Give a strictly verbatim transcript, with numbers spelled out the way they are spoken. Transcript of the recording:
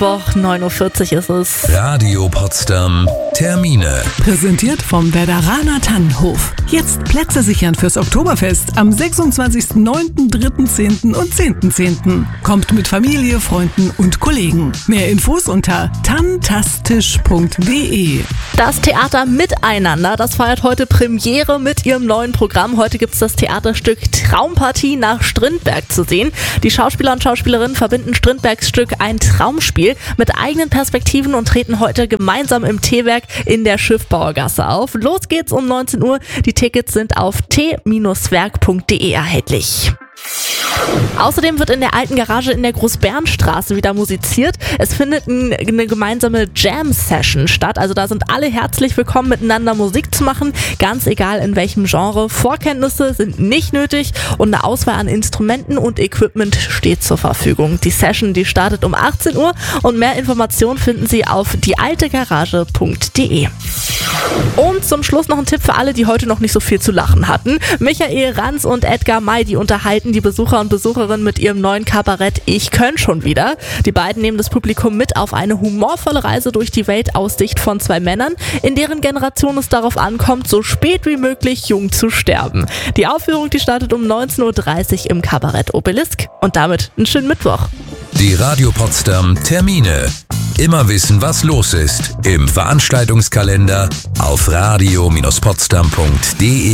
Mittwoch, neun Uhr vierzig ist es. Radio Potsdam Termine. Präsentiert vom Werderaner Tannenhof. Jetzt Plätze sichern fürs Oktoberfest am sechsundzwanzigsten neunten, dritten zehnten und zehnten zehnten Kommt mit Familie, Freunden und Kollegen. Mehr Infos unter tantastisch punkt de. Das Theater Miteinander, das feiert heute Premiere mit ihrem neuen Programm. Heute gibt es das Theaterstück Traumpartie nach Strindberg zu sehen. Die Schauspieler und Schauspielerinnen verbinden Strindbergs Stück Ein Traumspiel mit eigenen Perspektiven und treten heute gemeinsam im T-Werk in der Schiffbauergasse auf. Los geht's um neunzehn Uhr. Die Tickets sind auf t Bindestrich werk punkt de erhältlich. Außerdem wird in der alten Garage in der Großbernstraße wieder musiziert. Es findet ein, eine gemeinsame Jam-Session statt. Also da sind alle herzlich willkommen, miteinander Musik zu machen. Ganz egal in welchem Genre. Vorkenntnisse sind nicht nötig und eine Auswahl an Instrumenten und Equipment steht zur Verfügung. Die Session, die startet um achtzehn Uhr und mehr Informationen finden Sie auf die alte garage punkt de. Und zum Schluss noch ein Tipp für alle, die heute noch nicht so viel zu lachen hatten. Michael Ranz und Edgar May, die unterhalten die Besucher und Besucherinnen mit ihrem neuen Kabarett Ich könn schon wieder. Die beiden nehmen das Publikum mit auf eine humorvolle Reise durch die Welt aus Sicht von zwei Männern, in deren Generation es darauf ankommt, so spät wie möglich jung zu sterben. Die Aufführung, die startet um neunzehn Uhr dreißig im Kabarett Obelisk. Und damit einen schönen Mittwoch. Die Radio Potsdam Termine. Immer wissen, was los ist im Veranstaltungskalender auf radio Bindestrich potsdam punkt de.